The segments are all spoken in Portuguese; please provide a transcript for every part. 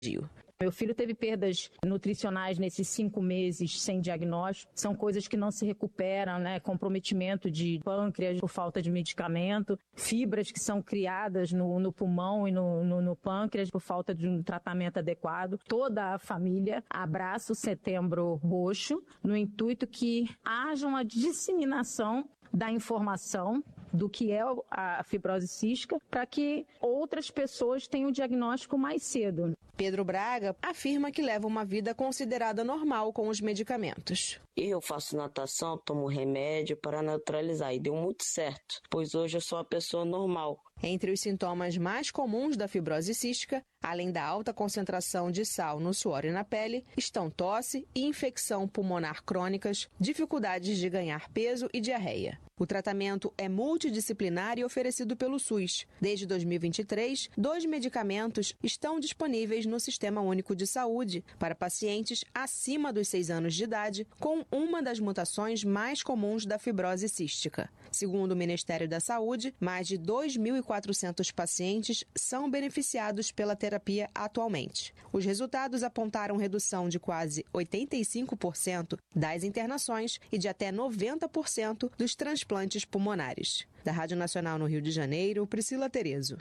Meu filho teve perdas nutricionais nesses 5 meses sem diagnóstico. São coisas que não se recuperam, né? Comprometimento de pâncreas por falta de medicamento, fibras que são criadas no pulmão e no pâncreas por falta de um tratamento adequado. Toda a família abraça o Setembro Roxo no intuito que haja uma disseminação da informação do que é a fibrose cística para que outras pessoas tenham o diagnóstico mais cedo. Pedro Braga afirma que leva uma vida considerada normal com os medicamentos. Eu faço natação, tomo remédio para neutralizar e deu muito certo, pois hoje eu sou uma pessoa normal. Entre os sintomas mais comuns da fibrose cística, além da alta concentração de sal no suor e na pele, estão tosse e infecção pulmonar crônicas, dificuldades de ganhar peso e diarreia. O tratamento é multidisciplinar e oferecido pelo SUS. Desde 2023, 2 medicamentos estão disponíveis no Sistema Único de Saúde para pacientes acima dos 6 anos de idade com uma das mutações mais comuns da fibrose cística. Segundo o Ministério da Saúde, mais de 2.400 pacientes são beneficiados pela terapia atualmente. Os resultados apontaram redução de quase 85% das internações e de até 90% dos transplantes pulmonares. Da Rádio Nacional no Rio de Janeiro, Priscila Terezo.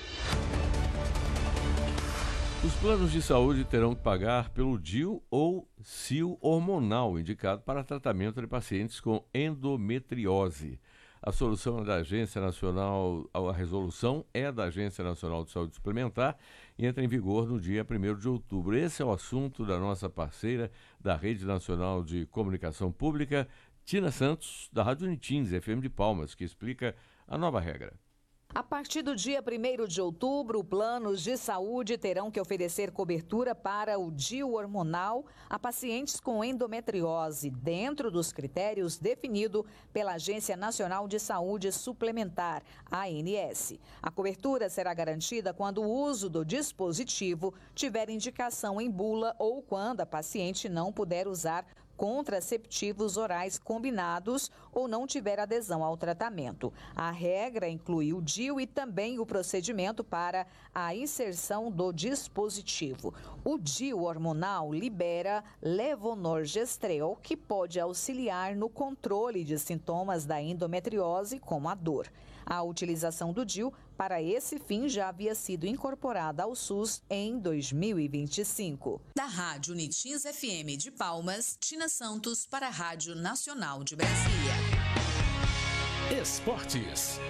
Os planos de saúde terão que pagar pelo DIU ou CIU hormonal, indicado para tratamento de pacientes com endometriose. A resolução é da Agência Nacional de Saúde Suplementar e entra em vigor no dia 1º de outubro. Esse é o assunto da nossa parceira da Rede Nacional de Comunicação Pública, Tina Santos, da Rádio Unitins, FM de Palmas, que explica a nova regra. A partir do dia 1º de outubro, planos de saúde terão que oferecer cobertura para o DIU hormonal a pacientes com endometriose, dentro dos critérios definidos pela Agência Nacional de Saúde Suplementar, ANS. A cobertura será garantida quando o uso do dispositivo tiver indicação em bula ou quando a paciente não puder usar contraceptivos orais combinados ou não tiver adesão ao tratamento. A regra inclui o DIU e também o procedimento para a inserção do dispositivo. O DIU hormonal libera levonorgestrel, que pode auxiliar no controle de sintomas da endometriose, como a dor. A utilização do DIU para esse fim já havia sido incorporada ao SUS em 2025. Da Rádio Unitins FM de Palmas, Tina Santos para a Rádio Nacional de Brasília. Esportes.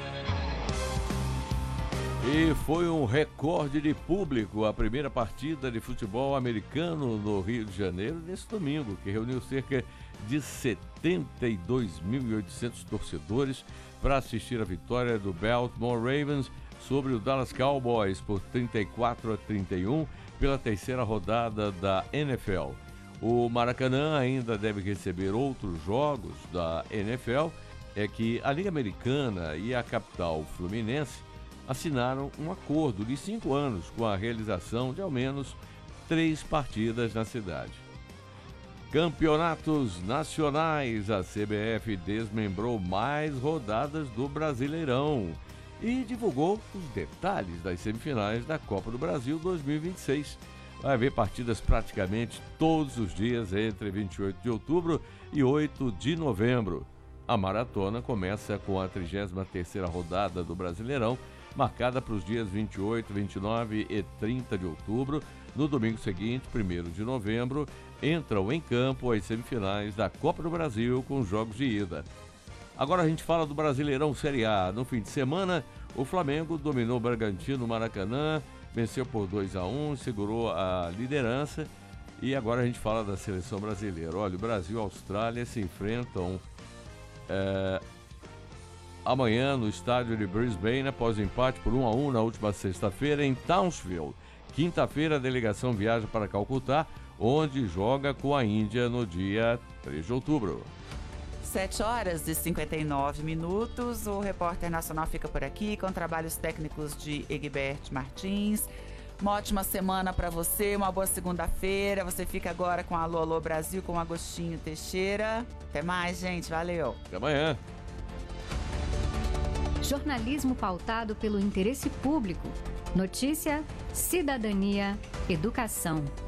E foi um recorde de público a primeira partida de futebol americano no Rio de Janeiro nesse domingo, que reuniu cerca de 72.800 torcedores para assistir a vitória do Baltimore Ravens sobre o Dallas Cowboys por 34-31 pela terceira rodada da NFL. O Maracanã ainda deve receber outros jogos da NFL, é que a Liga Americana e a capital fluminense assinaram um acordo de 5 anos com a realização de ao menos 3 partidas na cidade. Campeonatos nacionais, a CBF desmembrou mais rodadas do Brasileirão e divulgou os detalhes das semifinais da Copa do Brasil 2026. Vai haver partidas praticamente todos os dias entre 28 de outubro e 8 de novembro. A maratona começa com a 33ª rodada do Brasileirão, marcada para os dias 28, 29 e 30 de outubro. No domingo seguinte, 1º de novembro, entram em campo as semifinais da Copa do Brasil com jogos de ida. Agora a gente fala do Brasileirão Série A. No fim de semana, o Flamengo dominou o Bragantino no Maracanã, venceu por 2-1, segurou a liderança. E agora a gente fala da seleção brasileira. Olha, o Brasil e a Austrália se enfrentam amanhã no estádio de Brisbane, após o empate por 1-1 na última sexta-feira em Townsville. Quinta-feira, a delegação viaja para Calcutá, onde joga com a Índia no dia 3 de outubro. 7h59. O repórter nacional fica por aqui com trabalhos técnicos de Egbert Martins. Uma ótima semana para você, uma boa segunda-feira. Você fica agora com Alô Alô Brasil com Agostinho Teixeira. Até mais, gente. Valeu. Até amanhã. Jornalismo pautado pelo interesse público. Notícia, cidadania, educação.